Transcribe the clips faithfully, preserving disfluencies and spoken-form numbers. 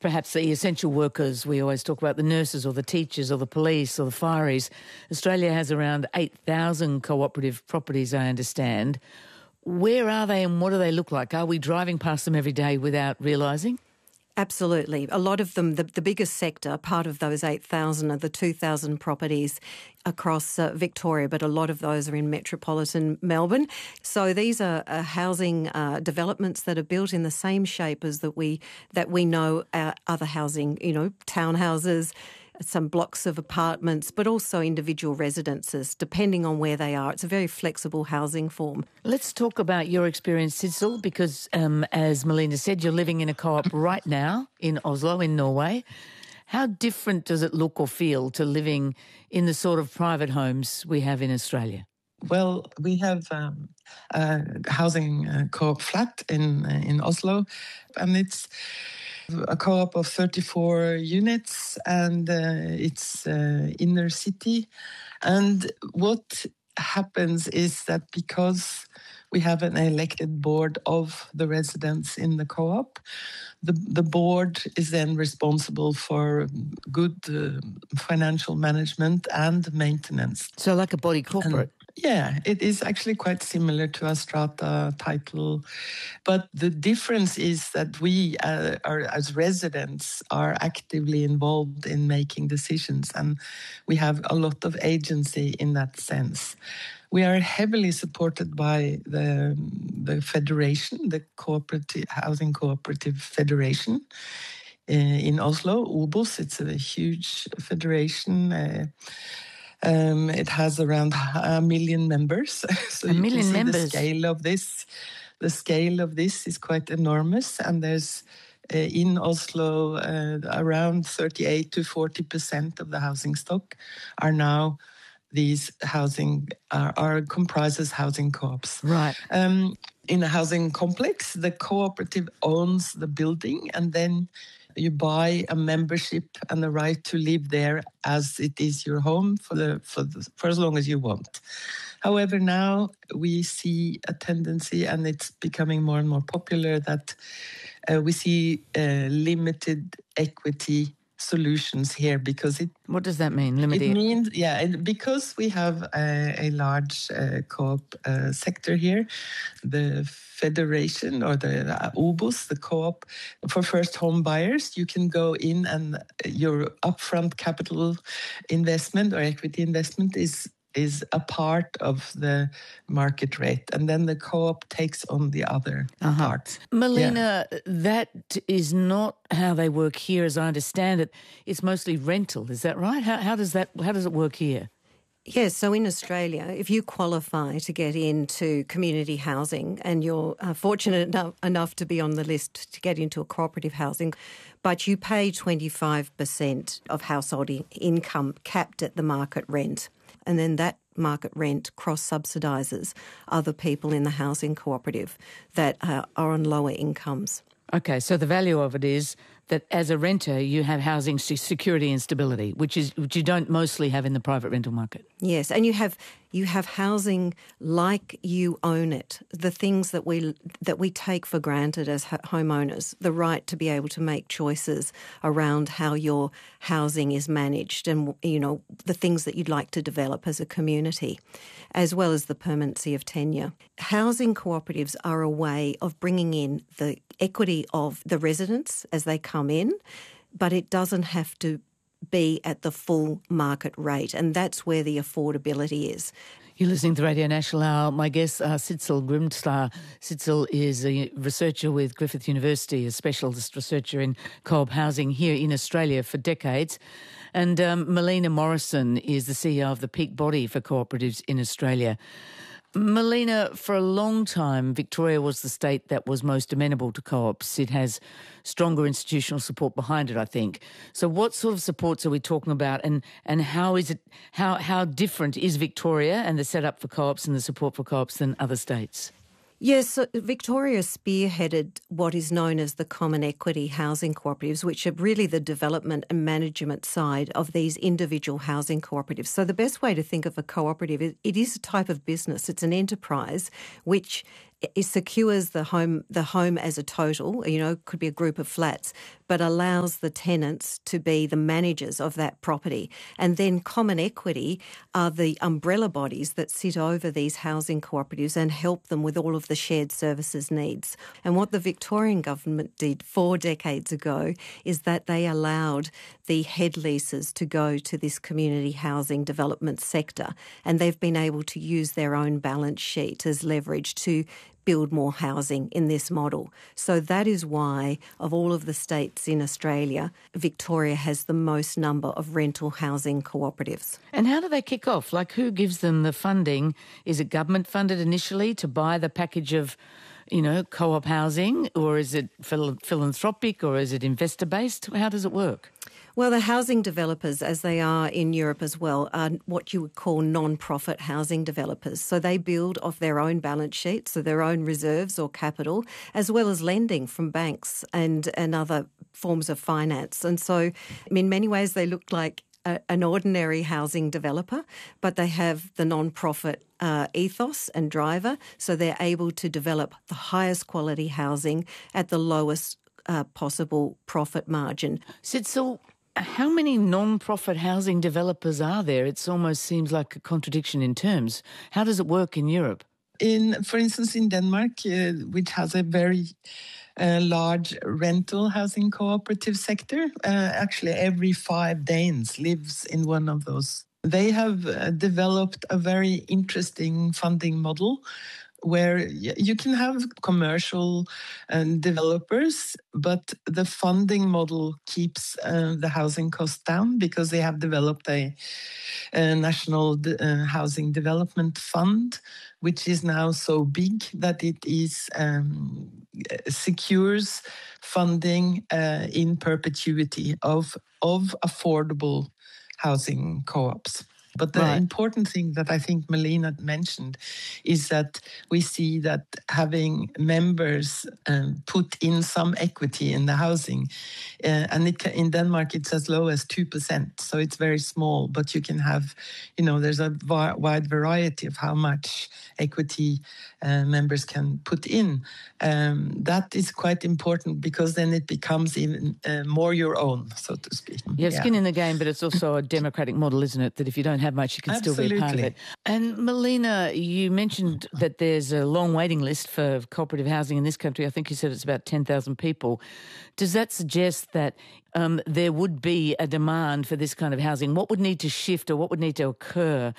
perhaps the essential workers. We always talk about the nurses or the teachers or the police or the fireys. Australia has around eight thousand cooperative properties, I understand. Where are they and what do they look like? Are we driving past them every day without realising? Absolutely. A lot of them, the, the biggest sector, part of those eight thousand are the two thousand properties across uh, Victoria, but a lot of those are in metropolitan Melbourne. So these are uh, housing uh, developments that are built in the same shape as that we that we know uh, other housing, you know, townhouses, some blocks of apartments, but also individual residences, depending on where they are. It's a very flexible housing form. Let's talk about your experience, Sidsel, because um, as Melina said, you're living in a co-op right now in Oslo, in Norway. How different does it look or feel to living in the sort of private homes we have in Australia? Well, we have um, a housing uh, co-op flat in uh, in Oslo, and it's a co-op of thirty-four units, and uh, it's uh, inner city. And what happens is that because we have an elected board of the residents in the co-op, the, the board is then responsible for good uh, financial management and maintenance. So like a body corporate? And yeah, it is actually quite similar to a strata title. But the difference is that we, uh, are, as residents, are actively involved in making decisions, and we have a lot of agency in that sense. We are heavily supported by the, the federation, the Cooperative Housing Cooperative Federation uh, in Oslo, OBOS. It's a huge federation. Uh, Um, it has around a million members. So a you million can see members. The scale of this, the scale of this is quite enormous. And there's uh, in Oslo uh, around thirty-eight to forty percent of the housing stock are now these housing are, are comprises housing co-ops. Right. Um, in a housing complex, the cooperative owns the building, and then you buy a membership and the right to live there as it is your home for the for the, for as long as you want. However, now we see a tendency, and it's becoming more and more popular, that uh, we see uh, limited equity solutions here, because it. What does that mean? Limited. It means yeah, and because we have a, a large uh, co-op uh, sector here, the federation or the uh, OBOS, the co-op for first home buyers, you can go in and your upfront capital investment or equity investment is is a part of the market rate, and then the co-op takes on the other uh-huh. part. Melina, yeah. That is not how they work here, as I understand it. It's mostly rental, is that right? How, how does that? How does it work here? Yes, so in Australia, if you qualify to get into community housing and you're uh, fortunate enough, enough to be on the list to get into a cooperative housing, but you pay twenty-five percent of household income capped at the market rent, and then that market rent cross-subsidises other people in the housing cooperative that uh, are on lower incomes. Okay, so the value of it is that as a renter you have housing security and stability, which is which you don't mostly have in the private rental market. Yes, and you have you have housing like you own it. The things that we that we take for granted as homeowners, the right to be able to make choices around how your housing is managed, and you know the things that you'd like to develop as a community, as well as the permanency of tenure. Housing cooperatives are a way of bringing in the equity of the residents as they come in, but it doesn't have to be at the full market rate, and that's where the affordability is. You're listening to Radio National Hour. My guest, uh, Sidsel Grimstad. Sidsel is a researcher with Griffith University, a specialist researcher in co-op housing here in Australia for decades. And um, Melina Morrison is the C E O of the peak body for cooperatives in Australia. Melina, for a long time, Victoria was the state that was most amenable to co-ops. It has stronger institutional support behind it, I think. So what sort of supports are we talking about, and, and how is it, how, how different is Victoria and the setup for co-ops and the support for co-ops than other states? Yes, so Victoria spearheaded what is known as the common equity housing cooperatives, which are really the development and management side of these individual housing cooperatives. So the best way to think of a cooperative is it is a type of business. It's an enterprise which it secures the home the home as a total, you know, could be a group of flats, but allows the tenants to be the managers of that property. And then common equity are the umbrella bodies that sit over these housing cooperatives and help them with all of the shared services needs. And what the Victorian government did four decades ago is that they allowed the head leases to go to this community housing development sector, and they've been able to use their own balance sheet as leverage to build more housing in this model. So that is why, of all of the states in Australia, Victoria has the most number of rental housing cooperatives. And how do they kick off? Like, who gives them the funding? Is it government funded initially to buy the package of, you know, co-op housing, or is it phil- philanthropic, or is it investor-based? How does it work? Well, the housing developers, as they are in Europe as well, are what you would call non-profit housing developers. So they build off their own balance sheets, so their own reserves or capital, as well as lending from banks and, and other forms of finance. And so in many ways they look like a, an ordinary housing developer, but they have the non-profit uh, ethos and driver, so they're able to develop the highest quality housing at the lowest uh, possible profit margin. Sitzel, how many non-profit housing developers are there? It almost seems like a contradiction in terms. How does it work in Europe? In, for instance, in Denmark, uh, which has a very uh, large rental housing cooperative sector, uh, actually every five Danes lives in one of those. They have uh, developed a very interesting funding model where you can have commercial um, developers, but the funding model keeps uh, the housing cost down because they have developed a, a national de- uh, housing development fund, which is now so big that it is um, secures funding uh, in perpetuity of of affordable housing co-ops. But the right. important thing that I think Melina mentioned is that we see that having members um, put in some equity in the housing, uh, and it can, in Denmark it's as low as two percent, so it's very small, but you can have, you know, there's a va- wide variety of how much equity uh, members can put in. Um, that is quite important because then it becomes even uh, more your own, so to speak. You have yeah. skin in the game, but it's also a democratic model, isn't it, that if you don't have much, you can Absolutely. still be a part of it. And Melina, you mentioned that there's a long waiting list for cooperative housing in this country. I think you said it's about ten thousand people. Does that suggest that um, there would be a demand for this kind of housing? What would need to shift or what would need to occur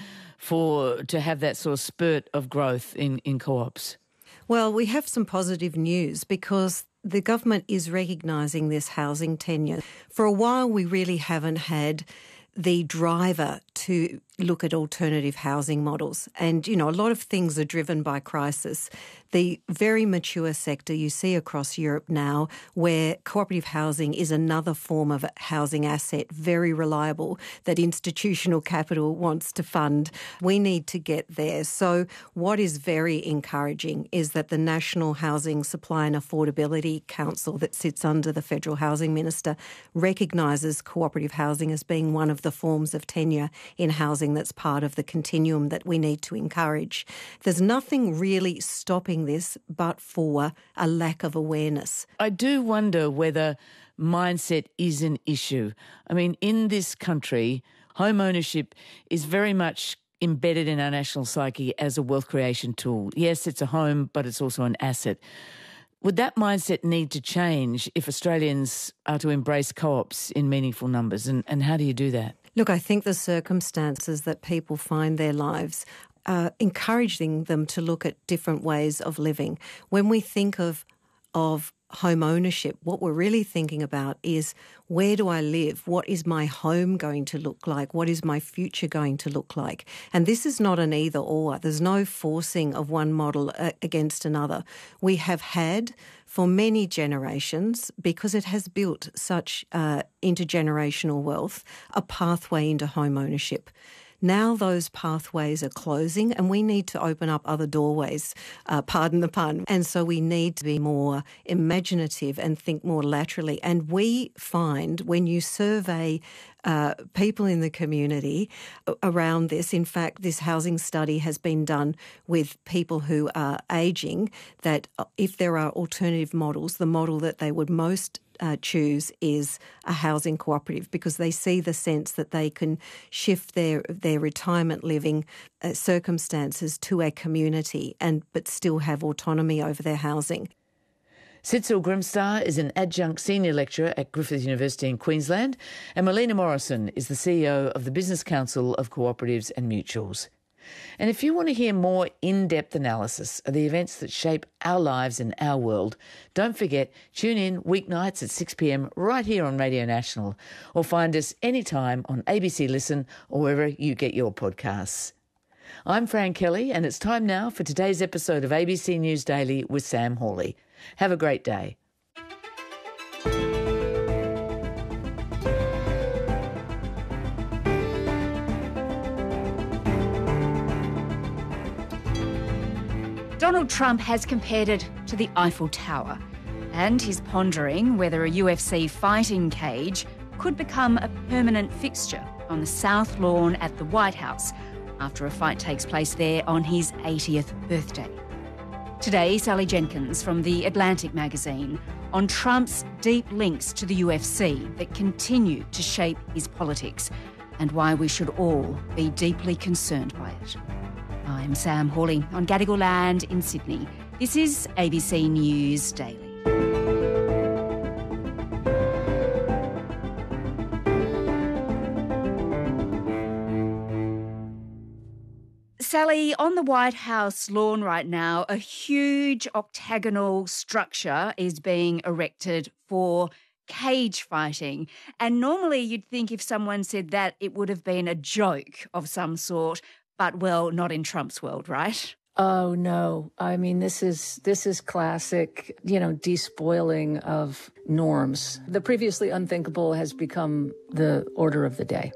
for to have that sort of spurt of growth in, in co-ops? Well, we have some positive news because the government is recognising this housing tenure. For a while, we really haven't had the driver to look at alternative housing models. And, you know, a lot of things are driven by crisis. The very mature sector you see across Europe now, where cooperative housing is another form of housing asset, very reliable, that institutional capital wants to fund. We need to get there. So what is very encouraging is that the National Housing Supply and Affordability Council that sits under the Federal Housing Minister recognises cooperative housing as being one of the forms of tenure in housing that's part of the continuum that we need to encourage. There's nothing really stopping this but for a lack of awareness. I do wonder whether mindset is an issue. I mean, in this country, home ownership is very much embedded in our national psyche as a wealth creation tool. Yes, it's a home, but it's also an asset. Would that mindset need to change if Australians are to embrace co-ops in meaningful numbers? And, and how do you do that? Look, I think the circumstances that people find their lives are encouraging them to look at different ways of living. When we think of of home ownership, what we're really thinking about is, where do I live? What is my home going to look like? What is my future going to look like? And this is not an either or. There's no forcing of one model against another. We have had for many generations, because it has built such uh, intergenerational wealth, a pathway into home ownership. Now those pathways are closing and we need to open up other doorways, uh, pardon the pun. And so we need to be more imaginative and think more laterally. And we find when you survey uh, people in the community around this, in fact, this housing study has been done with people who are ageing, that if there are alternative models, the model that they would most uh, choose is a housing cooperative, because they see the sense that they can shift their their retirement living uh, circumstances to a community and but still have autonomy over their housing. Sidsel Grimstar is an adjunct senior lecturer at Griffith University in Queensland, and Melina Morrison is the C E O of the Business Council of Cooperatives and Mutuals. And if you want to hear more in-depth analysis of the events that shape our lives and our world, don't forget, tune in weeknights at six p m right here on Radio National, or find us anytime on A B C Listen or wherever you get your podcasts. I'm Fran Kelly, and it's time now for today's episode of A B C News Daily with Sam Hawley. Have a great day. Donald Trump has compared it to the Eiffel Tower, and he's pondering whether a U F C fighting cage could become a permanent fixture on the South Lawn at the White House after a fight takes place there on his eightieth birthday. Today, Sally Jenkins from The Atlantic magazine on Trump's deep links to the U F C that continue to shape his politics and why we should all be deeply concerned by it. I'm Sam Hawley on Gadigal Land in Sydney. This is A B C News Daily. Sally, on the White House lawn right now, a huge octagonal structure is being erected for cage fighting. And normally you'd think if someone said that, it would have been a joke of some sort. But, well, not in Trump's world, right? Oh, no. I mean, this is this is classic, you know, despoiling of norms. The previously unthinkable has become the order of the day.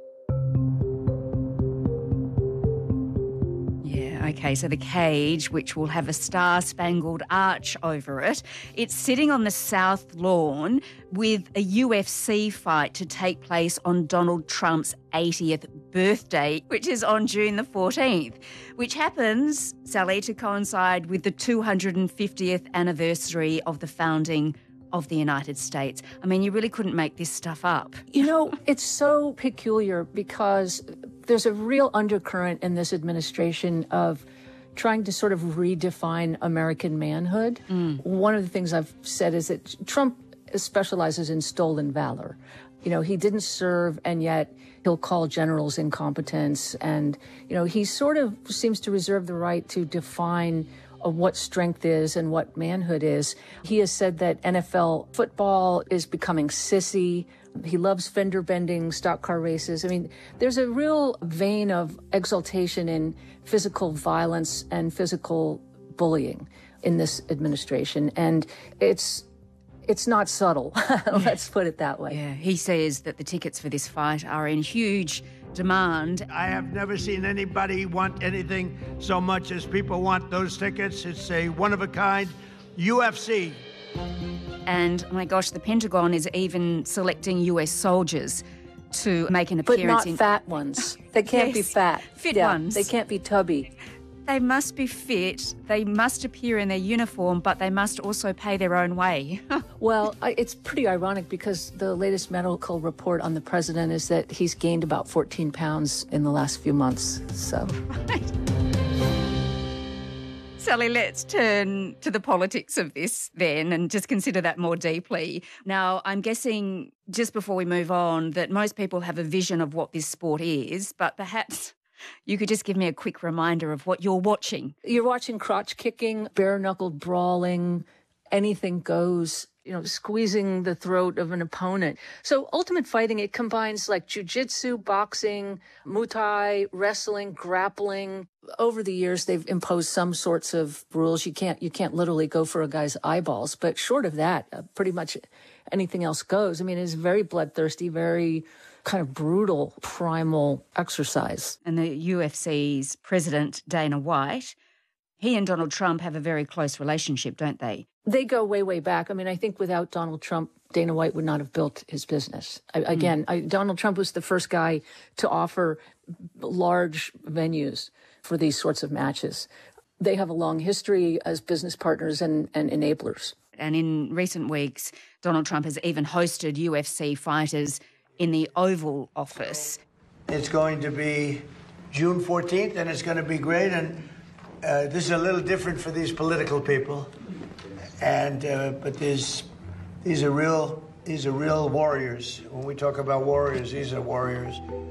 Okay, so the cage, which will have a star-spangled arch over it, it's sitting on the South Lawn with a U F C fight to take place on Donald Trump's eightieth birthday, which is on June the fourteenth, which happens, Sally, to coincide with the two hundred fiftieth anniversary of the founding of the United States. I mean, you really couldn't make this stuff up. You know, it's so peculiar because there's a real undercurrent in this administration of trying to sort of redefine American manhood. Mm. One of the things I've said is that Trump specializes in stolen valor. You know, he didn't serve, and yet he'll call generals incompetence. And, you know, he sort of seems to reserve the right to define of what strength is and what manhood is. He has said that N F L football is becoming sissy. He loves fender bending, stock car races. I mean, there's a real vein of exaltation in physical violence and physical bullying in this administration. And it's it's not subtle. Let's put it that way. Yeah, he says that the tickets for this fight are in huge demand. I have never seen anybody want anything so much as people want those tickets. It's a one-of-a-kind U F C. And, oh my gosh, the Pentagon is even selecting U S soldiers to make an appearance. But not in... fat ones. They can't yes, be fat. Fit yeah, ones. They can't be tubby. They must be fit, they must appear in their uniform, but they must also pay their own way. Well, it's pretty ironic because the latest medical report on the president is that he's gained about fourteen pounds in the last few months. So, right. Sally, let's turn to the politics of this then and just consider that more deeply. Now, I'm guessing, just before we move on, that most people have a vision of what this sport is, but perhaps you could just give me a quick reminder of what you're watching. You're watching crotch kicking, bare-knuckled brawling, anything goes, you know, squeezing the throat of an opponent. So Ultimate Fighting, it combines like jiu-jitsu, boxing, Muay Thai, wrestling, grappling. Over the years, they've imposed some sorts of rules. You can't, you can't literally go for a guy's eyeballs, but short of that, uh, pretty much anything else goes. I mean, it's very bloodthirsty, very kind of brutal, primal exercise. And the U F C's president, Dana White, he and Donald Trump have a very close relationship, don't they? They go way, way back. I mean, I think without Donald Trump, Dana White would not have built his business. I, mm. Again, I, Donald Trump was the first guy to offer large venues for these sorts of matches. They have a long history as business partners and, and enablers. And in recent weeks, Donald Trump has even hosted U F C fighters in the Oval Office. It's going to be June fourteenth, and it's going to be great. And uh, this is a little different for these political people. And uh, but there's, these are real, these are real warriors. When we talk about warriors, these are warriors.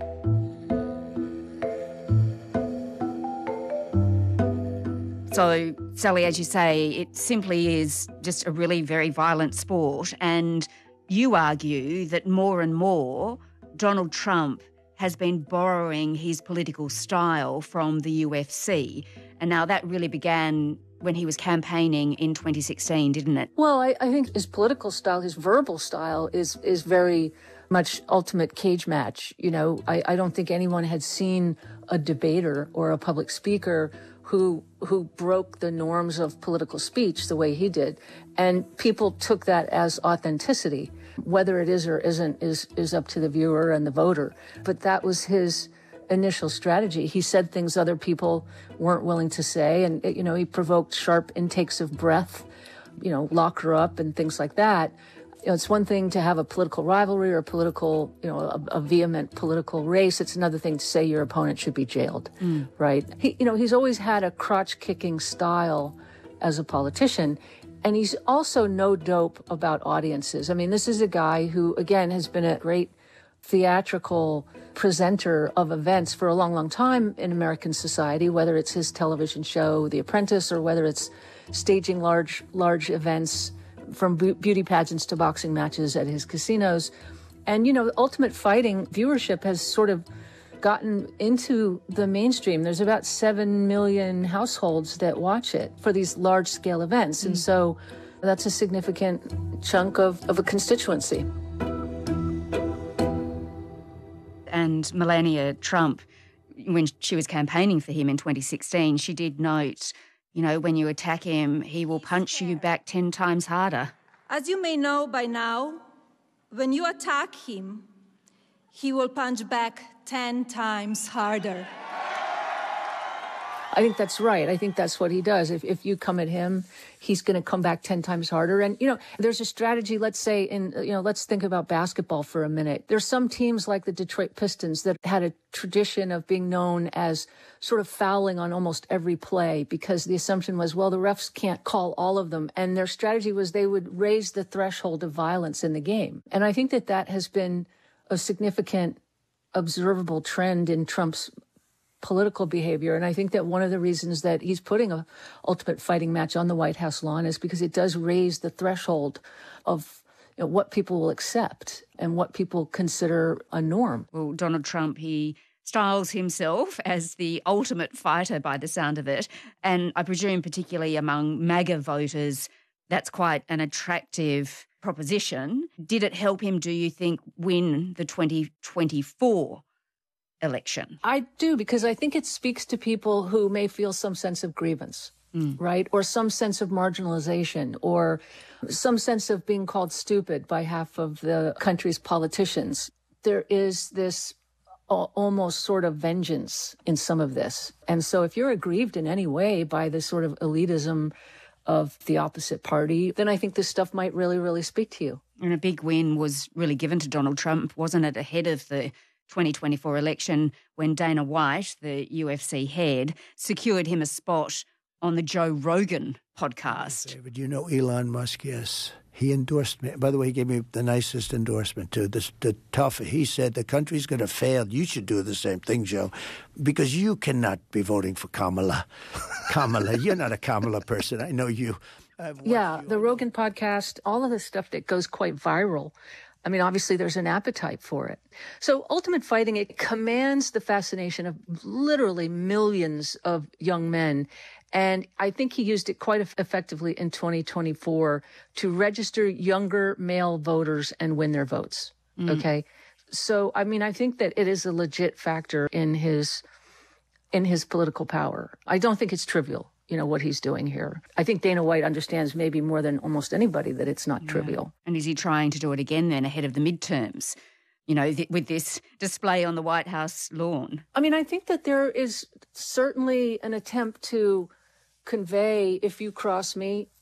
So, Sally, as you say, it simply is just a really very violent sport. And you argue that more and more Donald Trump has been borrowing his political style from the U F C. And now that really began when he was campaigning in twenty sixteen, didn't it? Well, I, I think his political style, his verbal style is is very much ultimate cage match. You know, I, I don't think anyone had seen a debater or a public speaker who who broke the norms of political speech the way he did. And people took that as authenticity. Whether it is or isn't is is up to the viewer and the voter. But that was his initial strategy. He said things other people weren't willing to say. And, you know, he provoked sharp intakes of breath, you know, lock her up and things like that. You know, it's one thing to have a political rivalry or a political, you know, a, a vehement political race. It's another thing to say your opponent should be jailed, mm. right? He, you know, he's always had a crotch-kicking style as a politician, and he's also no dope about audiences. I mean, this is a guy who, again, has been a great theatrical presenter of events for a long, long time in American society, whether it's his television show, The Apprentice, or whether it's staging large, large events from beauty pageants to boxing matches at his casinos. And, you know, Ultimate Fighting viewership has sort of gotten into the mainstream. There's about seven million households that watch it for these large-scale events. Mm. And so that's a significant chunk of, of a constituency. And Melania Trump, when she was campaigning for him in twenty sixteen, she did note, you know, when you attack him, he will punch you back ten times harder. As you may know by now, when you attack him, he will punch back ten times harder. I think that's right. I think that's what he does. If if you come at him, he's going to come back ten times harder. And, you know, there's a strategy, let's say, in, you know, let's think about basketball for a minute. There's some teams like the Detroit Pistons that had a tradition of being known as sort of fouling on almost every play because the assumption was, well, the refs can't call all of them. And their strategy was they would raise the threshold of violence in the game. And I think that that has been a significant observable trend in Trump's political behavior. And I think that one of the reasons that he's putting a Ultimate Fighting match on the White House lawn is because it does raise the threshold of, you know, what people will accept and what people consider a norm. Well, Donald Trump, he styles himself as the ultimate fighter by the sound of it. And I presume particularly among MAGA voters, that's quite an attractive proposition. Did it help him, do you think, win the twenty twenty-four election? I do, because I think it speaks to people who may feel some sense of grievance, mm. right? Or some sense of marginalization, or some sense of being called stupid by half of the country's politicians. There is this uh, almost sort of vengeance in some of this. And so if you're aggrieved in any way by the sort of elitism of the opposite party, then I think this stuff might really, really speak to you. And a big win was really given to Donald Trump, wasn't it, ahead of the twenty twenty-four election when Dana White, the U F C head, secured him a spot on the Joe Rogan podcast. David, you know Elon Musk, yes. He endorsed me. By the way, he gave me the nicest endorsement, too. The, the tough, he said, the country's going to fail. You should do the same thing, Joe, because you cannot be voting for Kamala. Kamala, you're not a Kamala person. I know you. Yeah, you the Rogan podcast, all of the stuff that goes quite viral. I mean, obviously, there's an appetite for it. So Ultimate Fighting, it commands the fascination of literally millions of young men. And I think he used it quite effectively in twenty twenty-four to register younger male voters and win their votes. Mm. Okay. So, I mean, I think that it is a legit factor in his, in his political power. I don't think it's trivial, you know, what he's doing here. I think Dana White understands maybe more than almost anybody that it's not yeah. trivial. And is he trying to do it again then ahead of the midterms, you know, th- with this display on the White House lawn? I mean, I think that there is certainly an attempt to convey, if you cross me,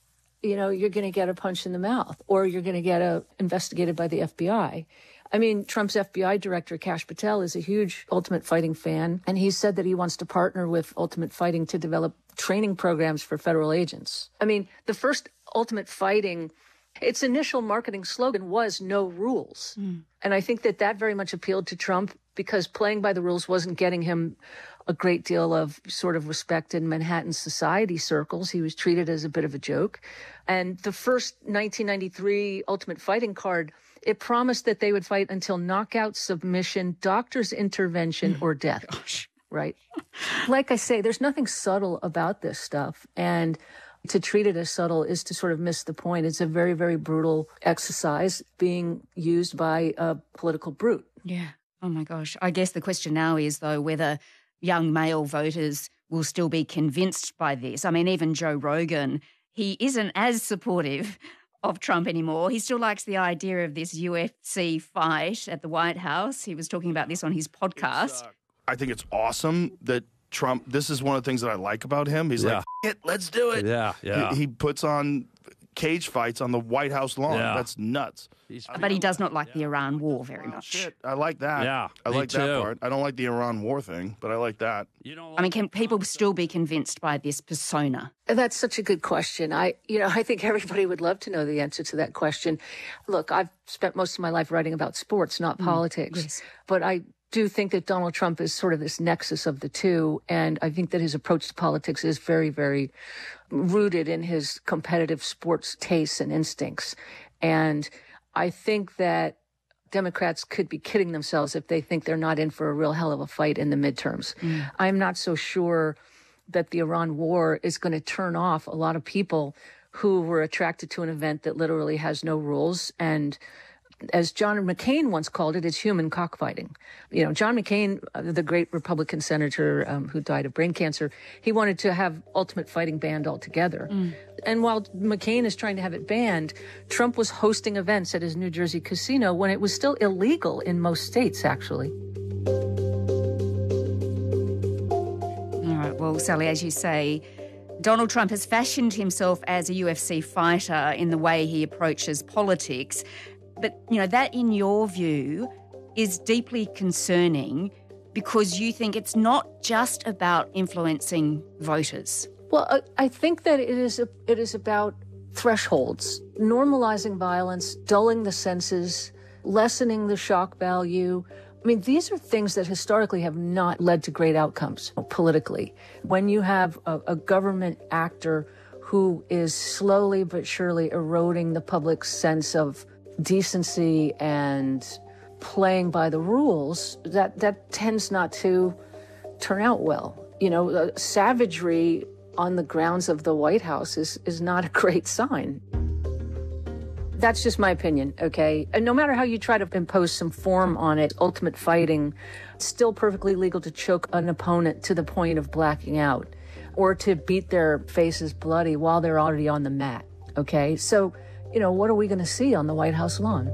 you know, you're going to get a punch in the mouth, or you're going to get a, investigated by the F B I. I mean, Trump's F B I director, Kash Patel, is a huge Ultimate Fighting fan, and he said that he wants to partner with Ultimate Fighting to develop training programs for federal agents. I mean, the first Ultimate Fighting, its initial marketing slogan was no rules. Mm. And I think that that very much appealed to Trump because playing by the rules wasn't getting him a great deal of sort of respect in Manhattan society circles. He was treated as a bit of a joke. And the first nineteen ninety-three Ultimate Fighting card, it promised that they would fight until knockout, submission, doctor's intervention, or death. Gosh. Right? Like I say, there's nothing subtle about this stuff. And to treat it as subtle is to sort of miss the point. It's a very, very brutal exercise being used by a political brute. Yeah. Oh, my gosh. I guess the question now is, though, whether young male voters will still be convinced by this. I mean, even Joe Rogan, he isn't as supportive of Trump anymore. He still likes the idea of this U F C fight at the White House. He was talking about this on his podcast. Uh, I think it's awesome that Trump, this is one of the things that I like about him. He's yeah. like, F- it, let's do it. Yeah, yeah. He, he puts on cage fights on the White House lawn. Yeah. That's nuts. He's but he does not like the Iran war very much. Shit, I like that. Yeah, I me like that too. part. I don't like the Iran war thing, but I like that. You know, I mean, can people still be convinced by this persona? That's such a good question. I, you know, I think everybody would love to know the answer to that question. Look, I've spent most of my life writing about sports, not mm, politics, yes. but I do think that Donald Trump is sort of this nexus of the two. And I think that his approach to politics is very, very rooted in his competitive sports tastes and instincts. And I think that Democrats could be kidding themselves if they think they're not in for a real hell of a fight in the midterms. Mm. I'm not so sure that the Iran war is going to turn off a lot of people who were attracted to an event that literally has no rules. And as John McCain once called it, it's human cockfighting. You know, John McCain, the great Republican senator um, who died of brain cancer, he wanted to have Ultimate Fighting banned altogether. Mm. And while McCain is trying to have it banned, Trump was hosting events at his New Jersey casino when it was still illegal in most states, actually. All right. Well, Sally, as you say, Donald Trump has fashioned himself as a U F C fighter in the way he approaches politics. But, you know, that, in your view, is deeply concerning because you think it's not just about influencing voters. Well, I think that it is a, it is about thresholds, normalizing violence, dulling the senses, lessening the shock value. I mean, these are things that historically have not led to great outcomes politically. When you have a, a government actor who is slowly but surely eroding the public's sense of decency and playing by the rules, that, that tends not to turn out well. You know, uh, savagery on the grounds of the White House is, is not a great sign. That's just my opinion, okay? And no matter how you try to impose some form on it, Ultimate Fighting, it's still perfectly legal to choke an opponent to the point of blacking out or to beat their faces bloody while they're already on the mat, okay? So, you know, what are we going to see on the White House lawn?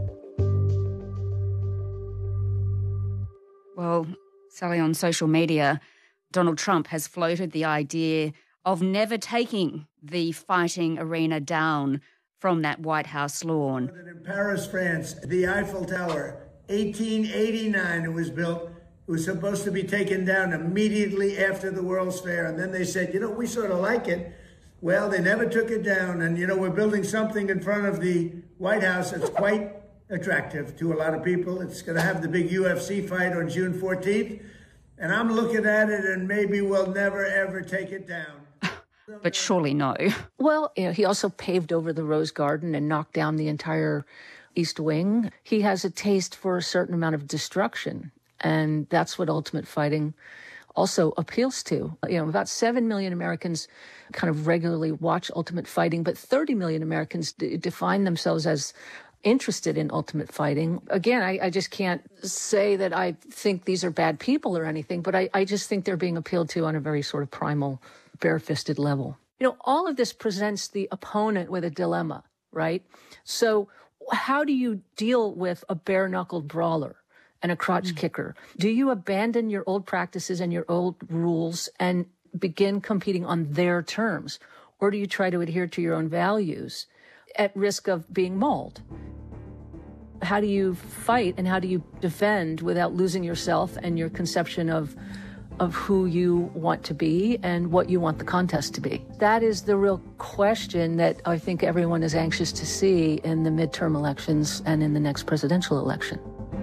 Well, Sally, on social media, Donald Trump has floated the idea of never taking the fighting arena down from that White House lawn. In Paris, France, the Eiffel Tower, eighteen eighty-nine it was built. It was supposed to be taken down immediately after the World's Fair. And then they said, you know, we sort of like it. Well, they never took it down. And, you know, we're building something in front of the White House that's quite attractive to a lot of people. It's going to have the big U F C fight on June fourteenth. And I'm looking at it and maybe we'll never, ever take it down. But surely no. Well, you know, he also paved over the Rose Garden and knocked down the entire East Wing. He has a taste for a certain amount of destruction. And that's what Ultimate Fighting also appeals to. You know, about seven million Americans kind of regularly watch Ultimate Fighting, but thirty million Americans d- define themselves as interested in Ultimate Fighting. Again, I, I just can't say that I think these are bad people or anything, but I, I just think they're being appealed to on a very sort of primal, bare-fisted level. You know, all of this presents the opponent with a dilemma, right? So how do you deal with a bare-knuckled brawler and a crotch mm-hmm. kicker? Do you abandon your old practices and your old rules and begin competing on their terms? or do you try to adhere to your own values at risk of being mauled? How do you fight and how do you defend without losing yourself and your conception of of who you want to be and what you want the contest to be? That is the real question that I think everyone is anxious to see in the midterm elections and in the next presidential election.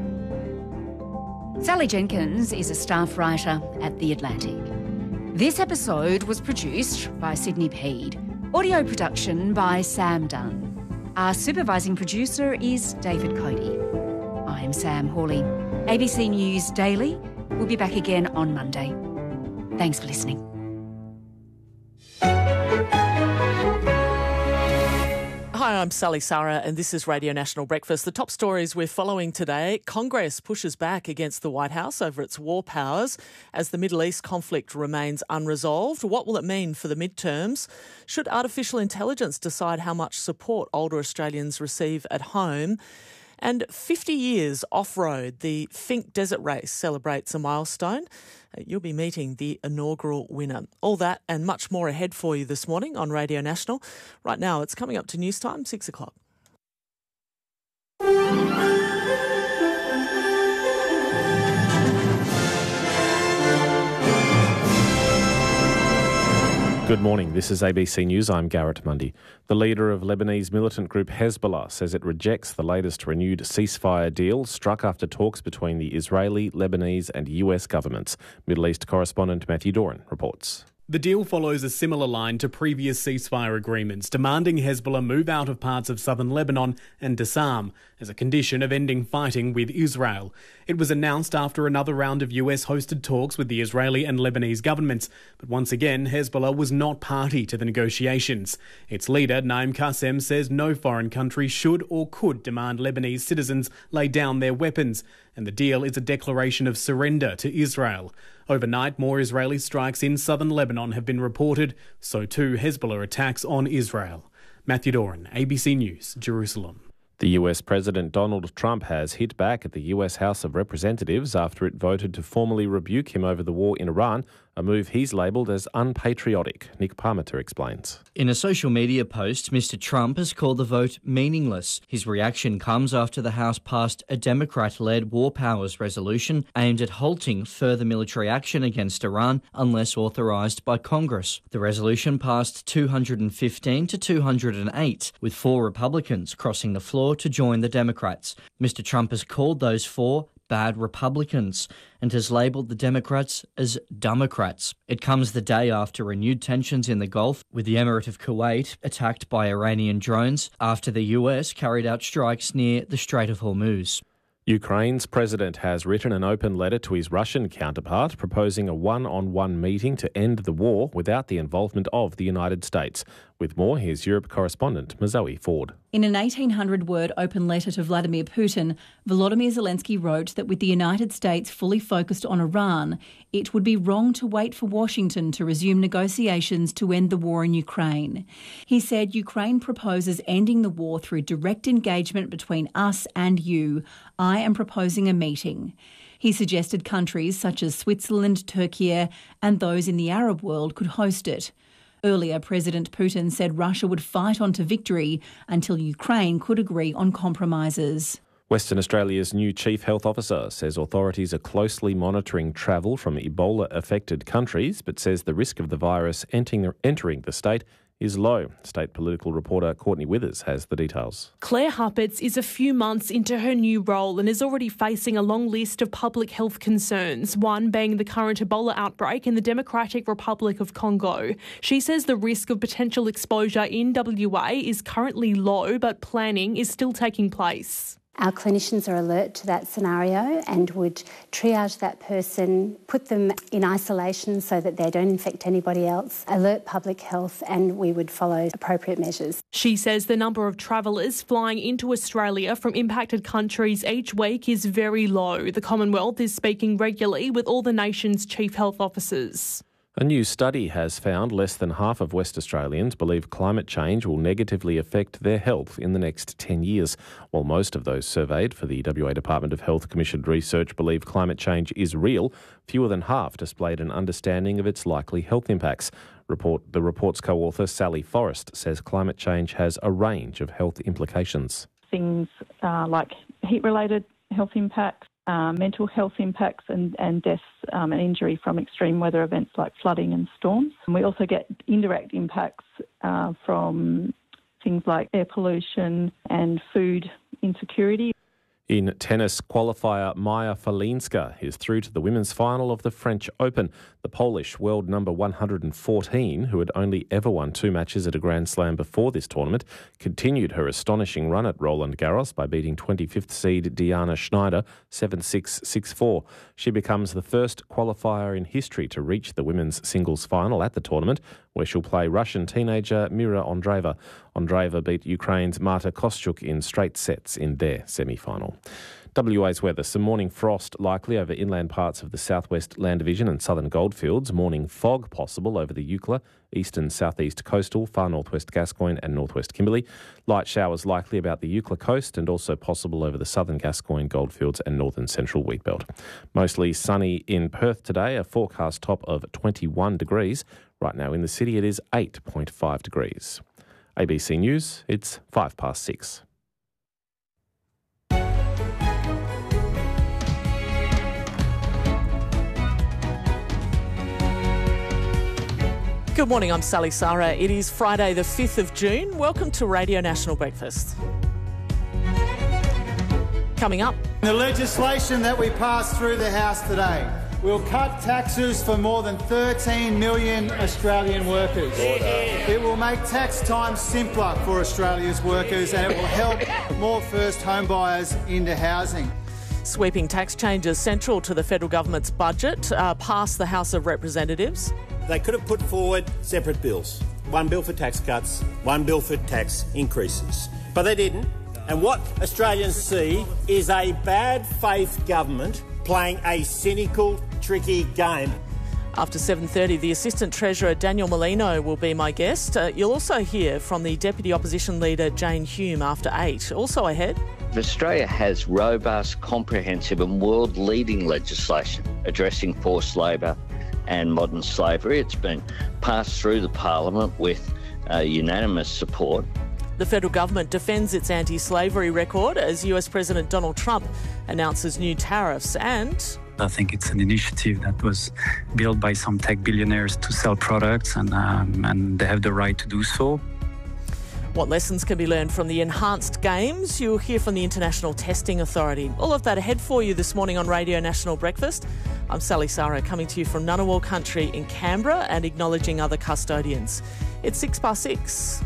Sally Jenkins is a staff writer at The Atlantic. This episode was produced by Sydney Peed. Audio production by Sam Dunn. Our supervising producer is David Cody. I'm Sam Hawley. A B C News Daily. We'll be back again on Monday. Thanks for listening. Hi, I'm Sally Sarah and this is Radio National Breakfast. The top stories we're following today. Congress pushes back against the White House over its war powers as the Middle East conflict remains unresolved. What will it mean for the midterms? Should artificial intelligence decide how much support older Australians receive at home? And fifty years off-road, the Finke Desert Race celebrates a milestone. You'll be meeting the inaugural winner. All that and much more ahead for you this morning on Radio National. Right now, it's coming up to news time, six o'clock. Good morning. This is A B C News. I'm Garrett Mundy. The leader of Lebanese militant group Hezbollah says it rejects the latest renewed ceasefire deal struck after talks between the Israeli, Lebanese and U S governments. Middle East correspondent Matthew Doran reports. The deal follows a similar line to previous ceasefire agreements, demanding Hezbollah move out of parts of southern Lebanon and disarm as a condition of ending fighting with Israel. It was announced after another round of U S-hosted talks with the Israeli and Lebanese governments, but once again, Hezbollah was not party to the negotiations. Its leader, Naim Qassem, says no foreign country should or could demand Lebanese citizens lay down their weapons, and the deal is a declaration of surrender to Israel. Overnight, more Israeli strikes in southern Lebanon have been reported, so too Hezbollah attacks on Israel. Matthew Doran, A B C News, Jerusalem. The U S President Donald Trump has hit back at the U S House of Representatives after it voted to formally rebuke him over the war in Iran, a move he's labelled as unpatriotic. Nick Parmenter explains. In a social media post, Mister Trump has called the vote meaningless. His reaction comes after the House passed a Democrat-led war powers resolution aimed at halting further military action against Iran unless authorised by Congress. The resolution passed two hundred fifteen to two hundred eight, with four Republicans crossing the floor to join the Democrats. Mister Trump has called those four bad Republicans and has labelled the Democrats as Democrats. It comes the day after renewed tensions in the Gulf, with the Emirate of Kuwait attacked by Iranian drones after the U S carried out strikes near the Strait of Hormuz. Ukraine's president has written an open letter to his Russian counterpart proposing a one-on-one meeting to end the war without the involvement of the United States. With more, here's Europe correspondent Mazoe Ford. In an eighteen hundred word open letter to Vladimir Putin, Volodymyr Zelensky wrote that with the United States fully focused on Iran, it would be wrong to wait for Washington to resume negotiations to end the war in Ukraine. He said Ukraine proposes ending the war through direct engagement between us and you. I am proposing a meeting. He suggested countries such as Switzerland, Turkey, and those in the Arab world could host it. Earlier, President Putin said Russia would fight on to victory until Ukraine could agree on compromises. Western Australia's new Chief Health Officer says authorities are closely monitoring travel from Ebola-affected countries, but says the risk of the virus entering the state is low. State political reporter Courtney Withers has the details. Claire Huppatz is a few months into her new role and is already facing a long list of public health concerns, one being the current Ebola outbreak in the Democratic Republic of Congo. She says the risk of potential exposure in W A is currently low, but planning is still taking place. Our clinicians are alert to that scenario and would triage that person, put them in isolation so that they don't infect anybody else, alert public health, and we would follow appropriate measures. She says the number of travellers flying into Australia from impacted countries each week is very low. The Commonwealth is speaking regularly with all the nation's chief health officers. A new study has found less than half of West Australians believe climate change will negatively affect their health in the next ten years, while most of those surveyed for the W A Department of Health commissioned research believe climate change is real. Fewer than half displayed an understanding of its likely health impacts. Report, the report's co-author, Sally Forrest, says climate change has a range of health implications. Things uh, like heat-related health impacts, Uh, mental health impacts and, and deaths um, and injury from extreme weather events like flooding and storms. And we also get indirect impacts uh, from things like air pollution and food insecurity. In tennis, qualifier Maja Falinska is through to the women's final of the French Open. The Polish world number one hundred fourteen, who had only ever won two matches at a Grand Slam before this tournament, continued her astonishing run at Roland Garros by beating twenty-fifth seed Diana Schneider seven six, six four. She becomes the first qualifier in history to reach the women's singles final at the tournament, where she'll play Russian teenager Mira Andreeva. Andreeva beat Ukraine's Marta Kostyuk in straight sets in their semi-final. W A's weather. Some morning frost likely over inland parts of the southwest Land Division and southern goldfields. Morning fog possible over the Eucla, eastern southeast coastal, far northwest Gascoyne and northwest Kimberley. Light showers likely about the Eucla coast and also possible over the southern Gascoyne goldfields and northern central wheatbelt. Mostly sunny in Perth today, a forecast top of twenty-one degrees. Right now in the city it is eight point five degrees. A B C News, it's five past six. Good morning, I'm Sally Sara. It is Friday the fifth of June. Welcome to Radio National Breakfast. Coming up. The legislation that we passed through the House today will cut taxes for more than thirteen million Australian workers. It will make tax time simpler for Australia's workers and it will help more first home buyers into housing. Sweeping tax changes central to the federal government's budget uh, passed the House of Representatives. They could have put forward separate bills. One bill for tax cuts, one bill for tax increases. But they didn't. And what Australians see is a bad faith government playing a cynical, tricky game. After seven thirty, the Assistant Treasurer Daniel Molino will be my guest. Uh, you'll also hear from the Deputy Opposition Leader Jane Hume after eight. Also ahead. Australia has robust, comprehensive and world-leading legislation addressing forced labour and modern slavery. It's been passed through the Parliament with uh, unanimous support. The federal government defends its anti-slavery record as U S President Donald Trump announces new tariffs and... I think it's an initiative that was built by some tech billionaires to sell products and, um, and they have the right to do so. What lessons can be learned from the enhanced games? You'll hear from the International Testing Authority. All of that ahead for you this morning on Radio National Breakfast. I'm Sally Sara, coming to you from Ngunnawal Country in Canberra and acknowledging other custodians. It's six past six.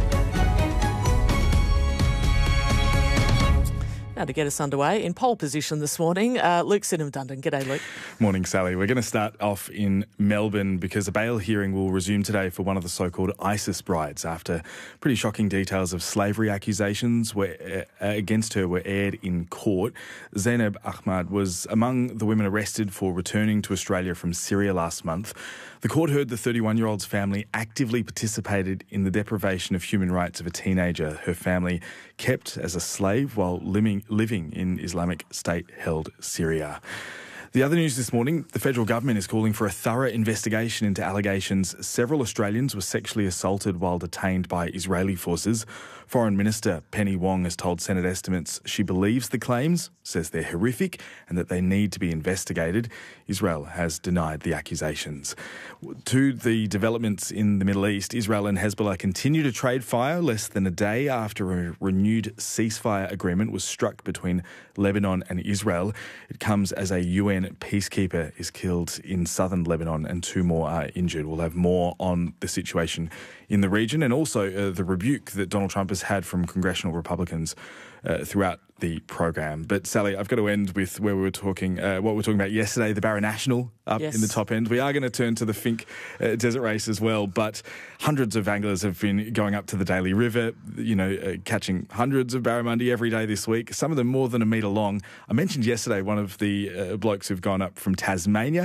Now to get us underway, in pole position this morning, uh, Luke Sidham-Dundon. G'day, Luke. Morning, Sally. We're going to start off in Melbourne because a bail hearing will resume today for one of the so-called ISIS brides after pretty shocking details of slavery accusations were, uh, against her were aired in court. Zainab Ahmad was among the women arrested for returning to Australia from Syria last month. The court heard the thirty-one-year-old's family actively participated in the deprivation of human rights of a teenager her family kept as a slave while living, living in Islamic State-held Syria. The other news this morning, the federal government is calling for a thorough investigation into allegations several Australians were sexually assaulted while detained by Israeli forces. Foreign Minister Penny Wong has told Senate estimates she believes the claims, says they're horrific and that they need to be investigated. Israel has denied the accusations. To the developments in the Middle East, Israel and Hezbollah continue to trade fire less than a day after a renewed ceasefire agreement was struck between Lebanon and Israel. It comes as a U N peacekeeper is killed in southern Lebanon and two more are injured. We'll have more on the situation in the region and also uh, the rebuke that Donald Trump has had from congressional Republicans uh, throughout the program. But Sally, I've got to end with where we were talking, uh, what we were talking about yesterday, the Barra National up yes. in the top end. We are going to turn to the Finke uh, Desert Race as well, but hundreds of anglers have been going up to the Daly River, you know, uh, catching hundreds of barramundi every day this week, some of them more than a metre long. I mentioned yesterday one of the uh, blokes who've gone up from Tasmania,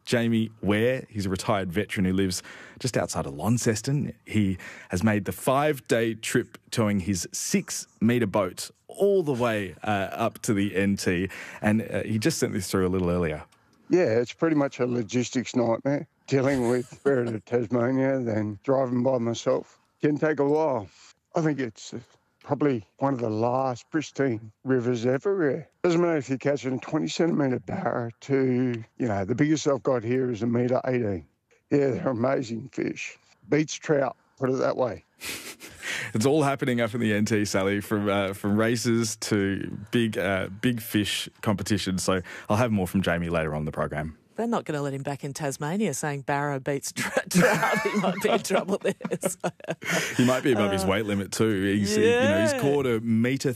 Jamie Ware. He's a retired veteran who lives just outside of Launceston. He has made the five-day trip towing his six-metre boat all the way uh, up to the N T, and uh, he just sent this through a little earlier. Yeah, it's pretty much a logistics nightmare, dealing with Spirit of Tasmania, then driving by myself. Can take a while. I think it's probably one of the last pristine rivers everywhere. Doesn't matter if you're catching a twenty centimetre barra to, you know, the biggest I've got here is a metre eighteen. Yeah, they're amazing fish. Beats trout, put it that way. It's all happening up in the N T, Sally, from uh, from races to big uh, big fish competitions. So I'll have more from Jamie later on in the program. They're not going to let him back in Tasmania saying Barra beats trout. He might be in trouble there. So. He might be above uh, his weight limit too. He's, yeah. you know, he's caught a metre